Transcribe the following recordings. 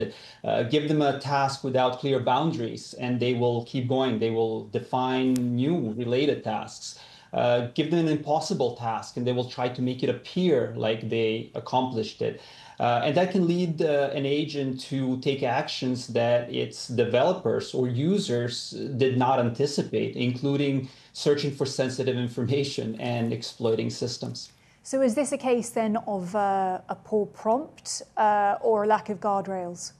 Give them a task without clear boundaries, and they will keep going. They will define new related tasks. Give them an impossible task, and they will try to make it appear like they accomplished it. And that can lead an agent to take actions that its developers or users did not anticipate, including searching for sensitive information and exploiting systems. So is this a case then of a poor prompt or a lack of guardrails?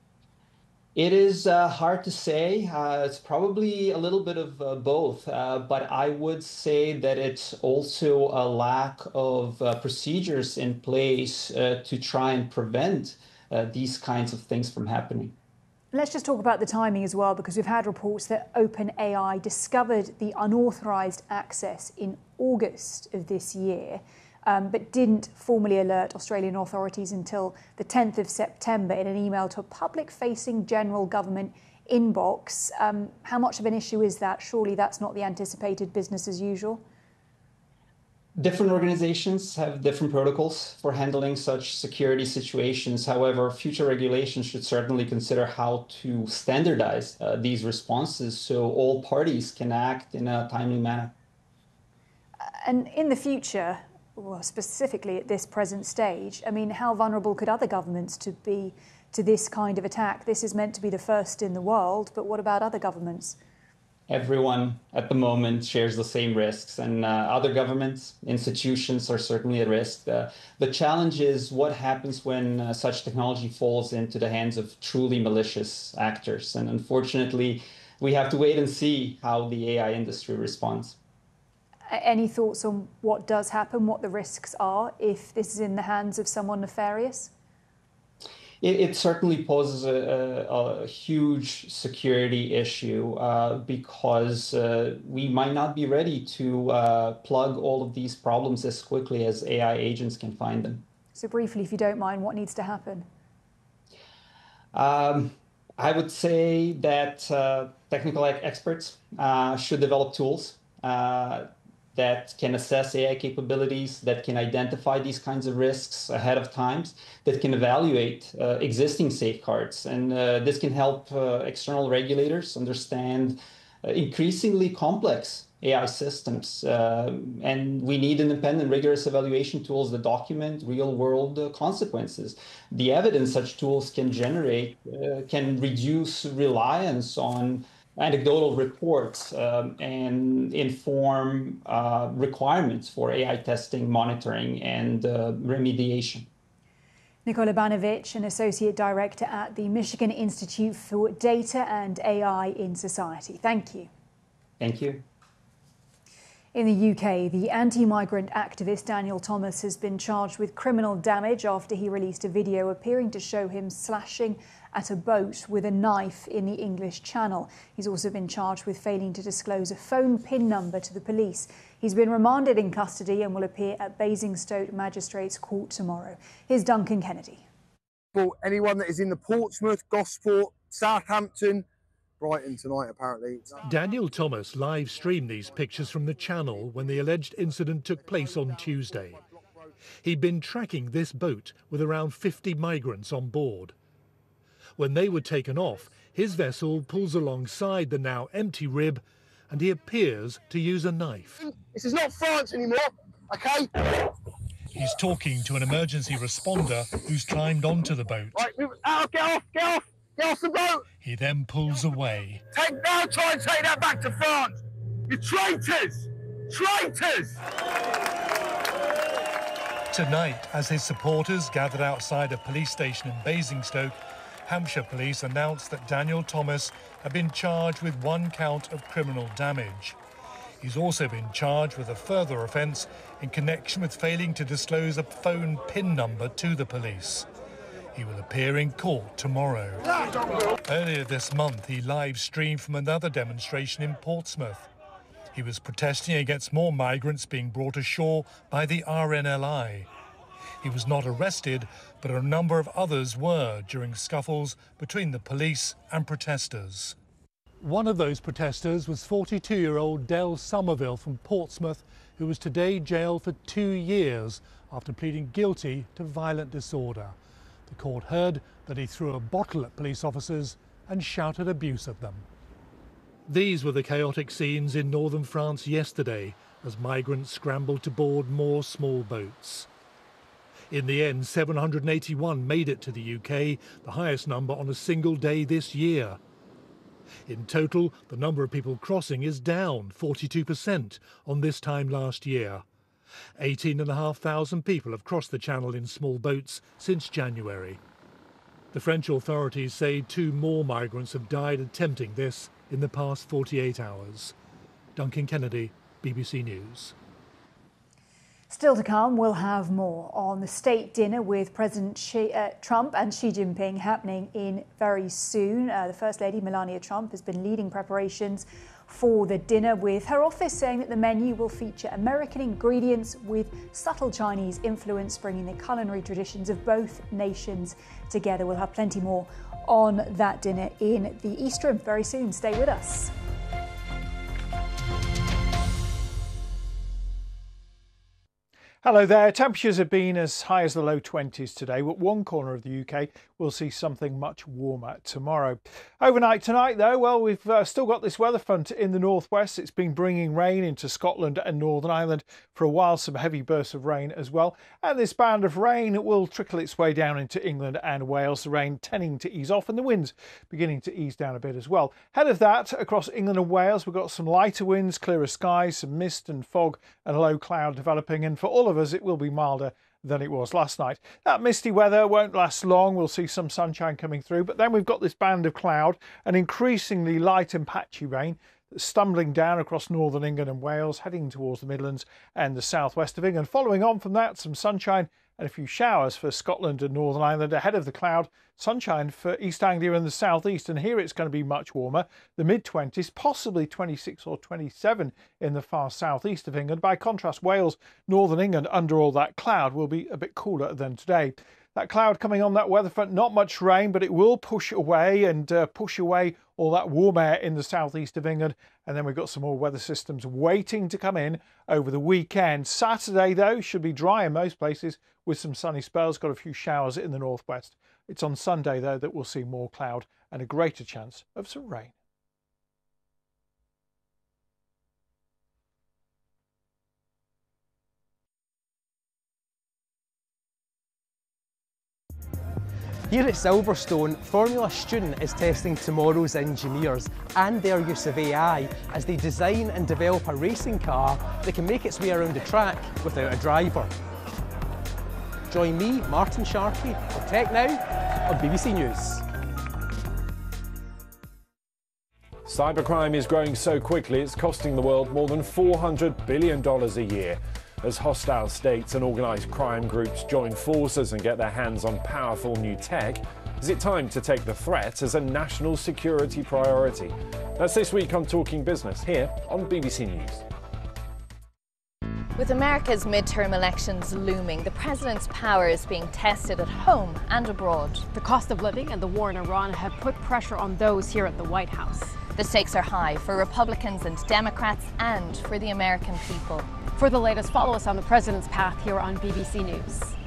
It is hard to say. It's probably a little bit of both, but I would say that it's also a lack of procedures in place to try and prevent these kinds of things from happening. Let's just talk about the timing as well, because we've had reports that OpenAI discovered the unauthorized access in August of this year, but didn't formally alert Australian authorities until the 10th of September in an email to a public-facing general government inbox. How much of an issue is that? Surely that's not the anticipated business as usual. Different organizations have different protocols for handling such security situations. However, future regulations should certainly consider how to standardize these responses so all parties can act in a timely manner. And in the future, well, specifically at this present stage, I mean, how vulnerable could other governments be to this kind of attack? This is meant to be the first in the world, but what about other governments? Everyone at the moment shares the same risks, and other governments, institutions are certainly at risk. The challenge is what happens when such technology falls into the hands of truly malicious actors. And unfortunately, we have to wait and see how the AI industry responds. Any thoughts on what does happen, what the risks are if this is in the hands of someone nefarious? It certainly poses a huge security issue because we might not be ready to plug all of these problems as quickly as AI agents can find them. So briefly, if you don't mind, what needs to happen? I would say that technical experts should develop tools that can assess AI capabilities, that can identify these kinds of risks ahead of time, that can evaluate existing safeguards. And this can help external regulators understand increasingly complex AI systems. And we need independent, rigorous evaluation tools that document real-world consequences. The evidence such tools can generate can reduce reliance on anecdotal reports and inform requirements for AI testing, monitoring, and remediation. Nikola Banovic, an Associate Director at the Michigan Institute for Data and AI in Society. Thank you. Thank you. In the UK, the anti-migrant activist Daniel Thomas has been charged with criminal damage after he released a video appearing to show him slashing at a boat with a knife in the English Channel. He's also been charged with failing to disclose a phone PIN number to the police. He's been remanded in custody and will appear at Basingstoke Magistrates Court tomorrow. Here's Duncan Kennedy. For anyone that is in the Portsmouth, Gosport, Southampton, Brighton tonight, apparently. Daniel Thomas live streamed these pictures from the Channel when the alleged incident took place on Tuesday. He'd been tracking this boat with around 50 migrants on board. When they were taken off, his vessel pulls alongside the now empty rib and he appears to use a knife. This is not France anymore, okay? He's talking to an emergency responder who's climbed onto the boat. Right, move out, get off, get off, get off the boat! He then pulls away. Now try and take that back to France! You traitors! Traitors! Tonight, as his supporters gathered outside a police station in Basingstoke, Hampshire police announced that Daniel Thomas had been charged with one count of criminal damage. He's also been charged with a further offence in connection with failing to disclose a phone PIN number to the police. He will appear in court tomorrow. Earlier this month, he live-streamed from another demonstration in Portsmouth. He was protesting against more migrants being brought ashore by the RNLI. He was not arrested, but a number of others were during scuffles between the police and protesters. One of those protesters was 42-year-old Del Somerville from Portsmouth, who was today jailed for 2 years after pleading guilty to violent disorder. The court heard that he threw a bottle at police officers and shouted abuse at them. These were the chaotic scenes in northern France yesterday as migrants scrambled to board more small boats. In the end, 781 made it to the UK, the highest number on a single day this year. In total, the number of people crossing is down 42% on this time last year. 18,500 people have crossed the channel in small boats since January. The French authorities say 2 more migrants have died attempting this in the past 48 hours. Duncan Kennedy, BBC News. Still to come, we'll have more on the state dinner with President Trump and Xi Jinping happening in very soon. The First Lady, Melania Trump, has been leading preparations for the dinner, with her office saying that the menu will feature American ingredients with subtle Chinese influence, bringing the culinary traditions of both nations together. We'll have plenty more on that dinner in the East Room very soon. Stay with us. Hello there. Temperatures have been as high as the low 20s today, but one corner of the UK will see something much warmer tomorrow. Overnight tonight, though, well, we've still got this weather front in the northwest. It's been bringing rain into Scotland and Northern Ireland for a while, some heavy bursts of rain as well. And this band of rain will trickle its way down into England and Wales, the rain tending to ease off and the winds beginning to ease down a bit as well. Ahead of that, across England and Wales, we've got some lighter winds, clearer skies, some mist and fog and low cloud developing. And for all of us, it will be milder than it was last night. That misty weather won't last long. We'll see some sunshine coming through, but then we've got this band of cloud and increasingly light and patchy rain stumbling down across northern England and Wales, heading towards the Midlands and the southwest of England. Following on from that, some sunshine and a few showers for Scotland and Northern Ireland. Ahead of the cloud, sunshine for East Anglia and the southeast, and here it's going to be much warmer, the mid-20s, possibly 26 or 27 in the far southeast of England. By contrast, Wales, Northern England, under all that cloud, will be a bit cooler than today. That cloud coming on that weather front, not much rain, but it will push away all that warm air in the southeast of England. And then we've got some more weather systems waiting to come in over the weekend. Saturday, though, should be dry in most places with some sunny spells. Got a few showers in the northwest. It's on Sunday, though, that we'll see more cloud and a greater chance of some rain. Here at Silverstone, Formula Student is testing tomorrow's engineers and their use of AI as they design and develop a racing car that can make its way around the track without a driver. Join me, Martin Sharkey, for Tech Now on BBC News. Cybercrime is growing so quickly it's costing the world more than $400 billion a year. As hostile states and organised crime groups join forces and get their hands on powerful new tech, is it time to take the threat as a national security priority? That's this week on Talking Business here on BBC News. With America's midterm elections looming, the president's power is being tested at home and abroad. The cost of living and the war in Iran have put pressure on those here at the White House. The stakes are high for Republicans and Democrats and for the American people. For the latest, follow us on the president's path here on BBC News.